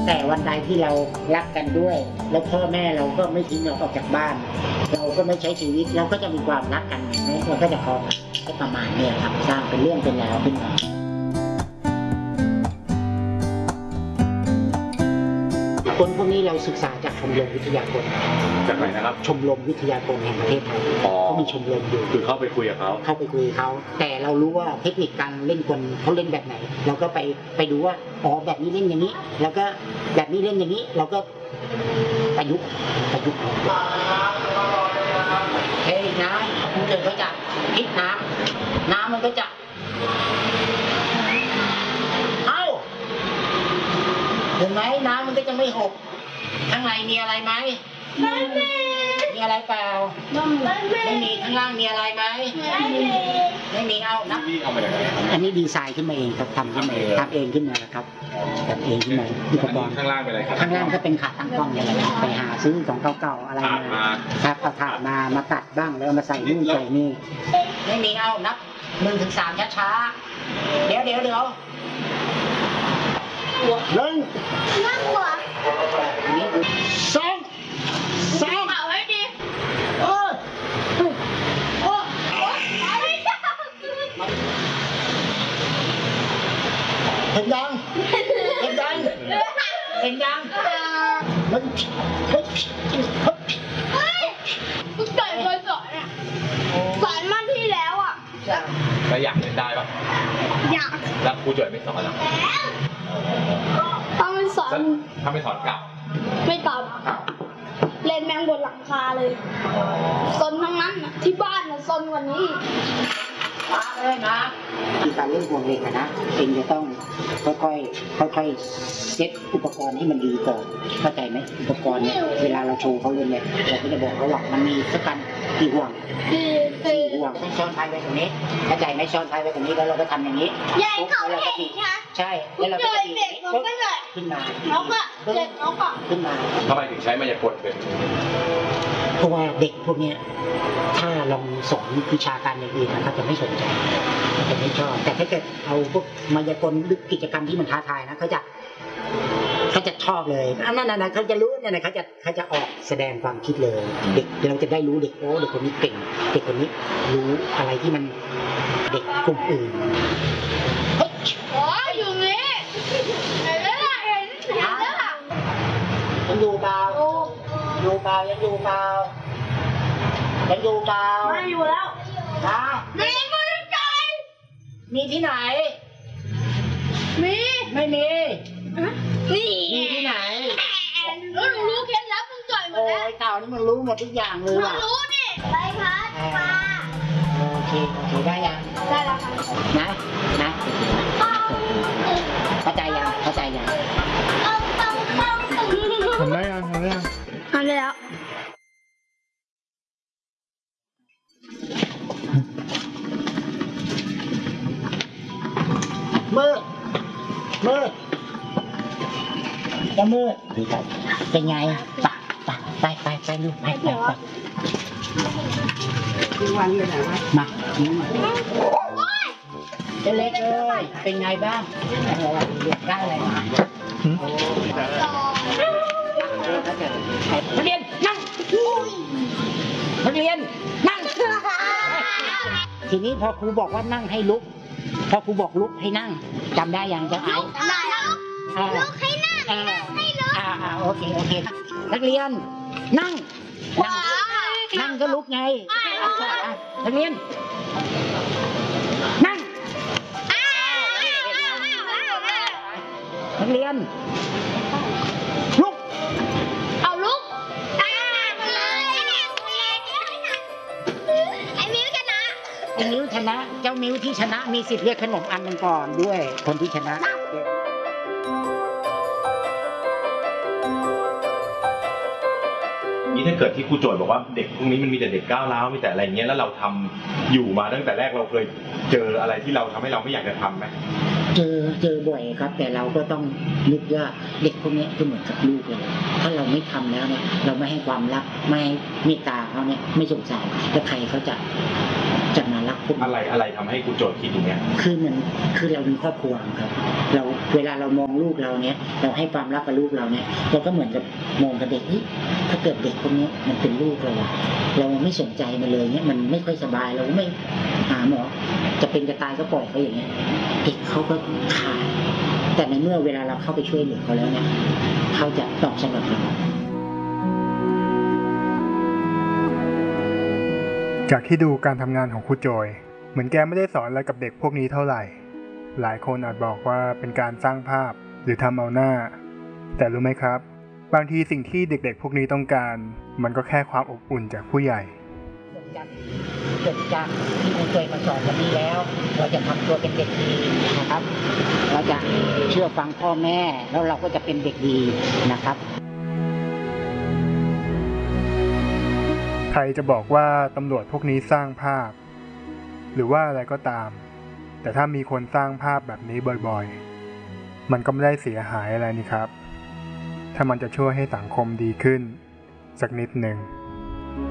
แต่วันใดที่เรารักกันด้วยแล้วพ่อแม่เราก็ไม่ทิ้งเราออกจากบ้าน เราก็ไม่ใช้ชีวิตเราก็จะมีความรักกันไหมเราก็จะพอประมาณนี้ครับสร้างเป็นเรื่องเป็นราวขึ้นมาคนพวกนี้เราศึกษาจากชมรมวิทยากรจากไหนนะครับชมรมวิทยากรแห่งประเทศไทยเขามีชมรมอยู่คือเข้าไปคุยกับเขาแต่เรารู้ว่าเทคนิคการเล่นคนเขาเล่นแบบไหนเราก็ไปดูว่าอ๋อแบบนี้เล่นอย่างนี้แล้วก็แบบนี้เล่นอย่างนี้เราก็ประยุกต์เฮ้ยน้ำมันเกิดก็จะคิดน้ำมันก็จะเห็นไหมน้ำมันก็จะไม่หกข้างในมีอะไรไหมมีอะไรเปล่าไม่มีข้างล่างมีอะไรไหมไม่มีเอานะอันนี้ดีไซน์ขึ้นมาเองครับทำขึ้นมาเองทำเองขึ้นมาครับทำเองขึ้นมาอุปกรณ์ข้างล่างเป็นอะไรครับข้างล่างก็เป็นขาตั้งกล้องอะไรไปหาซื้อของเก่าๆอะไรมาครับเอาถาดมาตัดบ้างแล้วมาใส่นู่นใส่นี่ไม่มีเอานับ1 ถึง 3ช้าๆเดี๋ยวนั่งหัวสองเอาไว้ดิเห็นยังมันกูต่อยเคยสอนอ่ะสอนมันที่แล้วอ่ะแล้วอยากเล่นได้ปะอยากแล้วครูจ่อยไม่สอนหรอถ้าไม่สอนกลับไม่ตอบเล่นแมงบนหลังคาเลยซนทั้งนั้นที่บ้านน่ะซนกว่านี้มาเลยนะที่การเล่นห่วงเหล็กนะเองจะต้องค่อยเซ็ตอุปกรณ์ให้มันดีก่อนเข้าใจไหมอุปกรณ์เนี่ยเวลาเราโชว์เขาเล่นเนี่ยเราก็จะบอกเขาว่ามันมีสักกันกี่ห่วงต้องช้อนท้ายไว้ตรงนี้เข้าใจไหมช้อนท้ายไว้ตรงนี้แล้วเราก็ทำอย่างนี้ใหญ่เขาเห็นค่ะใช่แล้วเราก็จะดีขึ้นมาขึ้นมาทำไมถึงใช้มายากลเป็นเพราะว่าเด็กพวกนี้ถ้าลองสอนวิชาการอย่างอื่นนะครับจะไม่สนใจเขาจะไม่ชอบแต่ถ้าเกิดเอาพวกมายากลหรือกิจกรรมที่มันท้าทายนะเขาจะชอบเลยนั่นเขาจะรู้เนี่ยนะเขาจะออกแสดงความคิดเลยเด็กเราจะได้รู้เด็กเด็กคนนี้เก่งเด็กคนนี้รู้อะไรที่มันเด็กกลุ่มอื่นอยู่นี่เห็นแล้วยังอยู่เปล่าไม่อยู่แล้วมีมือใจมีที่ไหนไม่มีนี่ที่ไหนรู้เคล็ดลับมึงจ่อยหมดแล้วโอ้ยเต่านี่มึงรู้หมดทุกอย่างเลยว่ะรู้นี่ไปพัดมาโอเคได้ยังได้แล้วค่ะนะเข้าใจยังทำได้แล้วมืดจะมืดเป็นไงไปลูกไปวันเลยนะมาเล็กเลยเป็นไงบ้างได้อะไรมานักเรียนนั่งทีนี้พอครูบอกว่านั่งให้ลุกพอครูบอกลุกให้นั่งจำได้ยังจะลุกให้นั่งโอเคนักเรียนนั่งก็ลุกไงนักเรียนนั่งนักเรียนลุกเอาลุกไอ้มิ้วชนะเจ้ามิ้วที่ชนะมีสิทธิ์เรียกขนมอันหนึ่งก่อนด้วยคนที่ชนะนี่ถ้าเกิดที่ครูโจทย์บอกว่าเด็กพวกนี้มันมีแต่เด็กก้าวร้าวมีแต่อะไรเงี้ยแล้วเราทำอยู่มาตั้งแต่แรกเราเคยเจออะไรที่เราทำให้เราไม่อยากจะทำไหมเจอบ่อยครับแต่เราก็ต้องนึกว่าเด็กพวกนี้ก็เหมือนกับลูกเลยถ้าเราไม่ทำแล้วเนี่ยเราไม่ให้ความรักไม่ให้เมตตาเขาเนี่ยไม่สงสารแล้วใครเขาจะจะมารักพวกอะไรทำให้ครูโจทย์คิดอย่างเงี้ยคือเรามีครอบครัวครับเราเวลาเรามองลูกเราเนี้ยเราให้ความรักกับลูกเราเนี้ยเราก็เหมือนกับมองกับเด็กถ้าเกิดเด็กคนนี้มันเป็นลูกเราไม่สนใจมันเลยเนี้ยมันไม่ค่อยสบายเราไม่หาหมอจะเป็นจะตายก็ปล่อยเขาอย่างเงี้ยเด็กเขาก็ขาดแต่ในเมื่อเวลาเราเข้าไปช่วยเหลือเขาแล้วเนี่ยเขาจะตอบสนองเราจากที่ดูการทำงานของครูโจยเหมือนแกไม่ได้สอนอะไรกับเด็กพวกนี้เท่าไหร่หลายคนอาจบอกว่าเป็นการสร้างภาพหรือทำเอาหน้าแต่รู้ไหมครับบางทีสิ่งที่เด็กๆพวกนี้ต้องการมันก็แค่ความอบอุ่นจากผู้ใหญ่จบจากที่ครูโจยมาสอนวันนี้แล้วเราจะทำตัวเป็นเด็กดีนะครับเราจะเชื่อฟังพ่อแม่แล้วเราก็จะเป็นเด็กดีนะครับใครจะบอกว่าตำรวจพวกนี้สร้างภาพหรือว่าอะไรก็ตามแต่ถ้ามีคนสร้างภาพแบบนี้บ่อยๆมันก็ไม่ได้เสียหายอะไรนี่ครับถ้ามันจะช่วยให้สังคมดีขึ้นสักนิดหนึ่ง